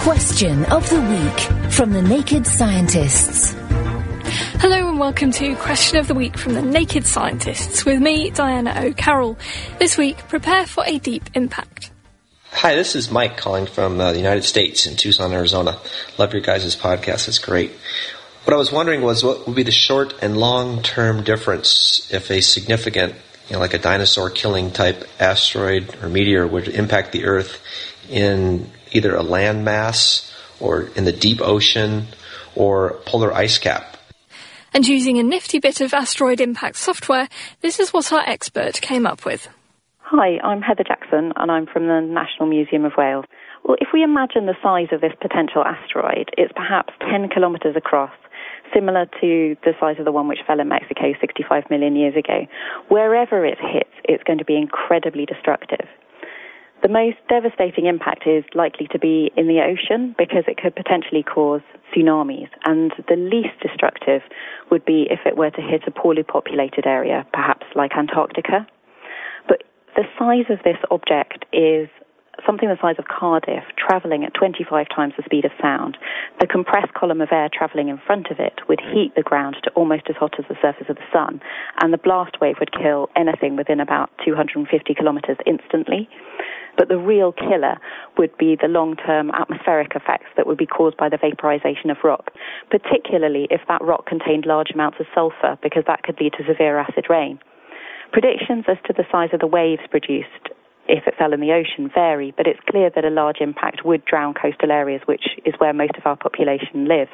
Question of the Week from the Naked Scientists. Hello and welcome to Question of the Week from the Naked Scientists with me, Diana O'Carroll. This week, prepare for a deep impact. Hi, this is Mike calling from the United States in Tucson, Arizona. Love your guys' podcast. It's great. What I was wondering was what would be the short and long-term difference if a significant, like a dinosaur-killing type asteroid or meteor would impact the Earth in either a land mass or in the deep ocean or polar ice cap. And using a nifty bit of asteroid impact software, this is what our expert came up with. Hi, I'm Heather Jackson and I'm from the National Museum of Wales. Well, if we imagine the size of this potential asteroid, it's perhaps 10 kilometres across, similar to the size of the one which fell in Mexico 65 million years ago. Wherever it hits, it's going to be incredibly destructive. The most devastating impact is likely to be in the ocean because it could potentially cause tsunamis, and the least destructive would be if it were to hit a poorly populated area, perhaps like Antarctica. But the size of this object is something the size of Cardiff, travelling at 25 times the speed of sound. The compressed column of air travelling in front of it would heat the ground to almost as hot as the surface of the sun, and the blast wave would kill anything within about 250 kilometres instantly. But the real killer would be the long-term atmospheric effects that would be caused by the vaporization of rock, particularly if that rock contained large amounts of sulfur, because that could lead to severe acid rain. Predictions as to the size of the waves produced if it fell in the ocean vary, but it's clear that a large impact would drown coastal areas, which is where most of our population lives.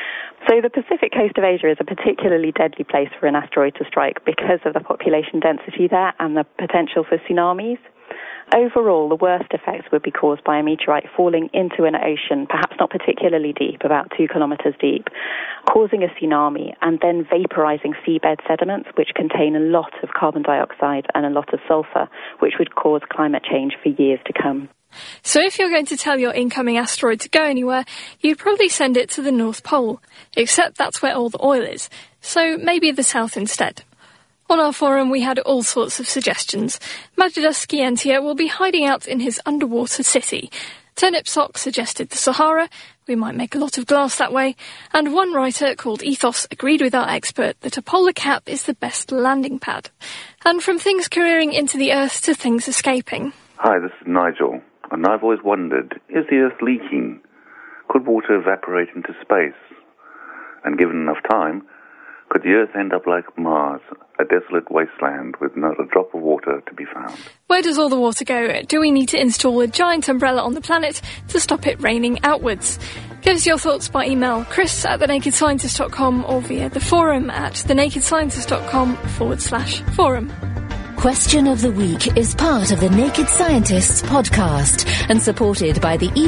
So the Pacific coast of Asia is a particularly deadly place for an asteroid to strike because of the population density there and the potential for tsunamis. Overall, the worst effects would be caused by a meteorite falling into an ocean, perhaps not particularly deep, about 2 kilometers deep, causing a tsunami and then vaporizing seabed sediments, which contain a lot of carbon dioxide and a lot of sulfur, which would cause climate change for years to come. So if you're going to tell your incoming asteroid to go anywhere, you'd probably send it to the North Pole, except that's where all the oil is, so maybe the South instead. On our forum, we had all sorts of suggestions. Majidas Scientia will be hiding out in his underwater city. Turnip Sock suggested the Sahara. We might make a lot of glass that way. And one writer called Ethos agreed with our expert that a polar cap is the best landing pad. And from things careering into the Earth to things escaping. Hi, this is Nigel. And I've always wondered, is the Earth leaking? Could water evaporate into space? And given enough time, could the Earth end up like Mars, a desolate wasteland with not a drop of water to be found? Where does all the water go? Do we need to install a giant umbrella on the planet to stop it raining outwards? Give us your thoughts by email, chris@thenakedscientist.com, or via the forum at thenakedscientist.com/forum. Question of the Week is part of the Naked Scientists podcast and supported by the